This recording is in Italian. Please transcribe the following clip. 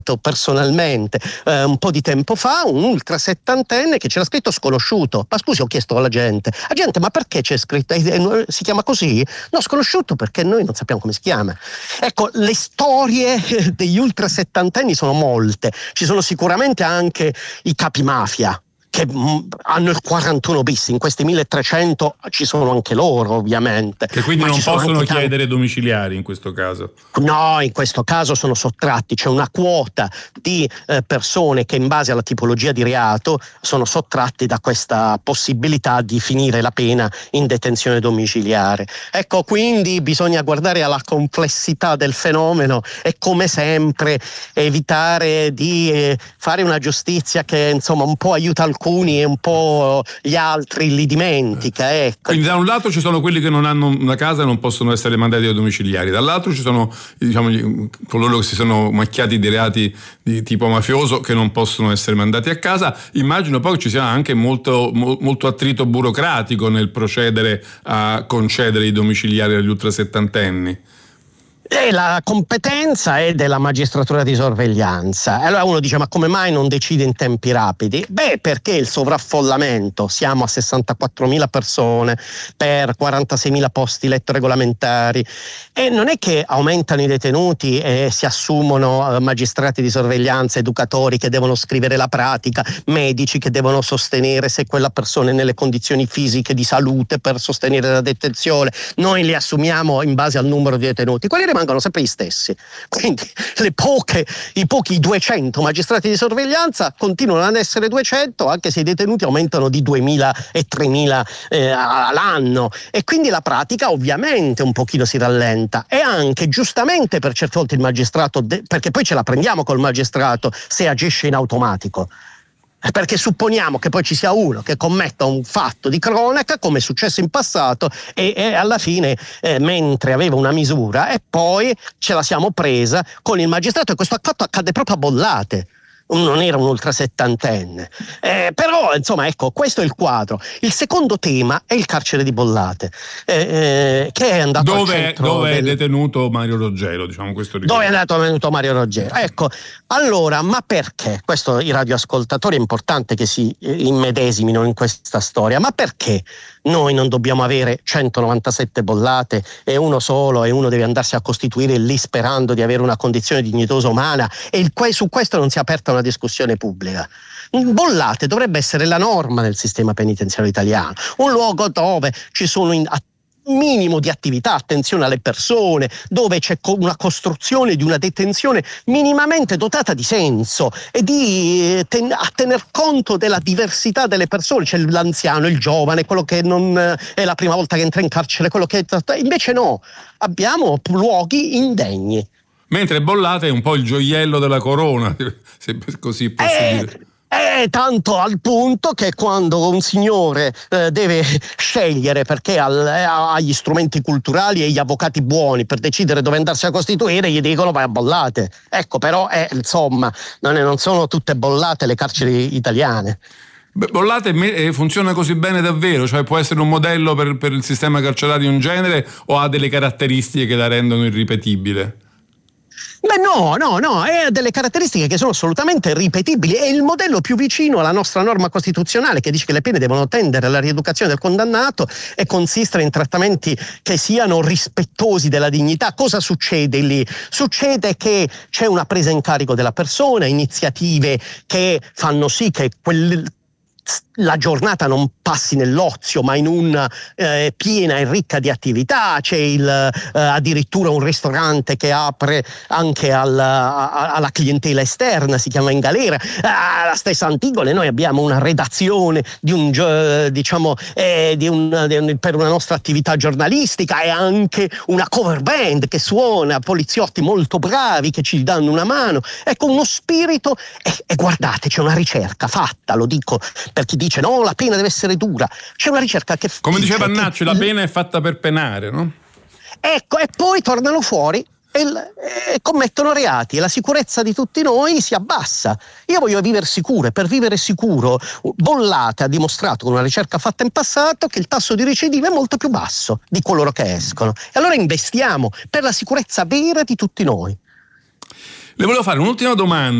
personalmente un po' di tempo fa un ultra settantenne che c'era scritto sconosciuto. Ma scusi, ho chiesto alla gente, ma perché c'è scritto, si chiama così? No, sconosciuto, perché noi non sappiamo come si chiama. Ecco, le storie degli ultra settantenni sono molte, ci sono sicuramente anche i capi mafia che hanno il 41 bis, in questi 1300 ci sono anche loro, ovviamente. Che quindi non possono chiedere domiciliari in questo caso? No, in questo caso sono sottratti, c'è una quota di persone che in base alla tipologia di reato sono sottratti da questa possibilità di finire la pena in detenzione domiciliare. Ecco, quindi bisogna guardare alla complessità del fenomeno e come sempre evitare di fare una giustizia che insomma un po' aiuta alcuni e un po' gli altri li dimentica. Ecco. Quindi da un lato ci sono quelli che non hanno una casa e non possono essere mandati ai domiciliari, dall'altro ci sono, diciamo, coloro che si sono macchiati di reati di tipo mafioso che non possono essere mandati a casa. Immagino poi ci sia anche molto attrito burocratico nel procedere a concedere i domiciliari agli ultrasettantenni. E la competenza è della magistratura di sorveglianza. Allora uno dice: ma come mai non decide in tempi rapidi? Beh, perché il sovraffollamento, siamo a 64.000 persone per 46.000 posti letto regolamentari, e non è che aumentano i detenuti e si assumono magistrati di sorveglianza, educatori che devono scrivere la pratica, medici che devono sostenere se quella persona è nelle condizioni fisiche di salute per sostenere la detenzione. Noi li assumiamo in base al numero di detenuti, quelli rimangono sempre gli stessi. Quindi i pochi 200 magistrati di sorveglianza continuano ad essere 200, anche se i detenuti aumentano di 2.000 e 3.000 all'anno, e quindi la pratica ovviamente un pochino si rallenta. E anche giustamente per certe volte il magistrato, perché poi ce la prendiamo col magistrato se agisce in automatico. Perché supponiamo che poi ci sia uno che commetta un fatto di cronaca, come è successo in passato, e alla fine mentre aveva una misura e poi ce la siamo presa con il magistrato, e questo fatto accade proprio a Bollate. Non era un ultrasettantenne, però insomma, ecco, questo è il quadro. Il secondo tema è il carcere di Bollate, che è andato al centro dove è detenuto Mario Roggero, diciamo questo. Dove è andato Mario Roggero? Ecco, allora, ma perché? Questo i radioascoltatori è importante che si immedesimino in questa storia. Ma perché noi non dobbiamo avere 197 bollate e uno solo, e uno deve andarsi a costituire lì sperando di avere una condizione dignitosa umana, e su questo non si è aperta una discussione pubblica? Bollate dovrebbe essere la norma nel sistema penitenziario italiano, un luogo dove ci sono minimo di attività, attenzione alle persone, dove c'è una costruzione di una detenzione minimamente dotata di senso e di a tener conto della diversità delle persone. C'è l'anziano, il giovane, quello che non è la prima volta che entra in carcere, quello che invece no, abbiamo luoghi indegni. Mentre Bollate è un po' il gioiello della corona, se così posso dire. Tanto al punto che quando un signore deve scegliere, perché ha gli strumenti culturali e gli avvocati buoni per decidere dove andarsi a costituire, gli dicono: vai a Bollate. Ecco, però insomma non sono tutte Bollate le carceri italiane. Bollate funziona così bene davvero? Cioè può essere un modello per il sistema carcerario in genere, o ha delle caratteristiche che la rendono irripetibile? Beh, no, ha delle caratteristiche che sono assolutamente ripetibili. È il modello più vicino alla nostra norma costituzionale, che dice che le pene devono tendere alla rieducazione del condannato e consistere in trattamenti che siano rispettosi della dignità. Cosa succede lì? Succede che c'è una presa in carico della persona, iniziative che fanno sì che la giornata non passi nell'ozio, ma in una piena e ricca di attività. C'è addirittura un ristorante che apre anche alla clientela esterna, si chiama In Galera. La stessa Antigone, noi abbiamo una redazione per una nostra attività giornalistica, e anche una cover band che suona, poliziotti molto bravi che ci danno una mano. Ecco, uno spirito, e guardate, c'è una ricerca fatta, lo dico per chi dice no, la pena deve essere dura. C'è una ricerca che, come diceva Vannacci, la pena è fatta per penare, no? Ecco, e poi tornano fuori e commettono reati, e la sicurezza di tutti noi si abbassa. Io voglio vivere sicuro, e per vivere sicuro Bollate ha dimostrato con una ricerca fatta in passato che il tasso di recidiva è molto più basso di coloro che escono. E allora investiamo per la sicurezza vera di tutti noi. Le volevo fare un'ultima domanda.